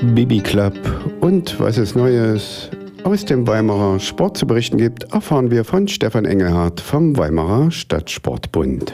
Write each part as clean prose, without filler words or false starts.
Bibi Club und was es Neues aus dem Weimarer Sport zu berichten gibt, erfahren wir von Stefan Engelhardt vom Weimarer Stadtsportbund.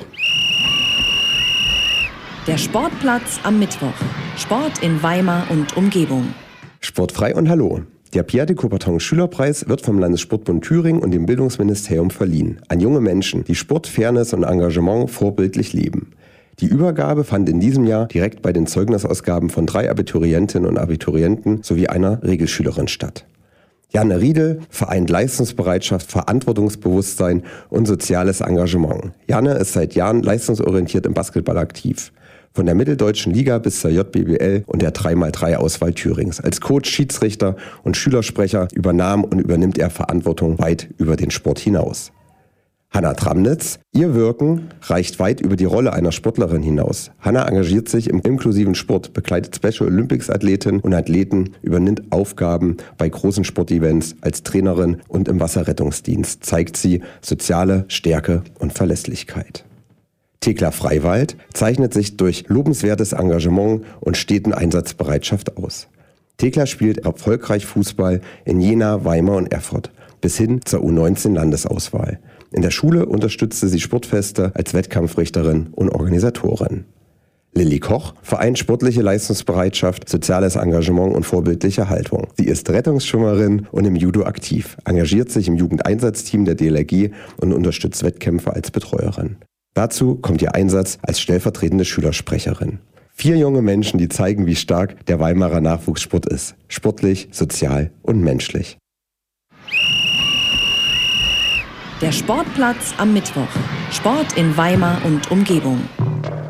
Der Sportplatz am Mittwoch. Sport in Weimar und Umgebung. Sportfrei und Hallo. Der Pierre de Coubertin Schülerpreis wird vom Landessportbund Thüringen und dem Bildungsministerium verliehen an junge Menschen, die Sport, Fairness und Engagement vorbildlich leben. Die Übergabe fand in diesem Jahr direkt bei den Zeugnisausgaben von 3 Abiturientinnen und Abiturienten sowie einer Regelschülerin statt. Janne Riedel vereint Leistungsbereitschaft, Verantwortungsbewusstsein und soziales Engagement. Janne ist seit Jahren leistungsorientiert im Basketball aktiv. Von der Mitteldeutschen Liga bis zur JBBL und der 3x3-Auswahl Thürings. Als Coach, Schiedsrichter und Schülersprecher übernahm und übernimmt er Verantwortung weit über den Sport hinaus. Hanna Tramnitz, ihr Wirken reicht weit über die Rolle einer Sportlerin hinaus. Hanna engagiert sich im inklusiven Sport, begleitet Special Olympics Athletinnen und Athleten, übernimmt Aufgaben bei großen Sportevents als Trainerin und im Wasserrettungsdienst, zeigt sie soziale Stärke und Verlässlichkeit. Thekla Freiwald zeichnet sich durch lobenswertes Engagement und steten Einsatzbereitschaft aus. Thekla spielt erfolgreich Fußball in Jena, Weimar und Erfurt bis hin zur U19-Landesauswahl. In der Schule unterstützte sie Sportfeste als Wettkampfrichterin und Organisatorin. Lilly Koch vereint sportliche Leistungsbereitschaft, soziales Engagement und vorbildliche Haltung. Sie ist Rettungsschwimmerin und im Judo aktiv, engagiert sich im Jugendeinsatzteam der DLRG und unterstützt Wettkämpfe als Betreuerin. Dazu kommt ihr Einsatz als stellvertretende Schülersprecherin. 4 junge Menschen, die zeigen, wie stark der Weimarer Nachwuchssport ist. Sportlich, sozial und menschlich. Der Sportplatz am Mittwoch. Sport in Weimar und Umgebung.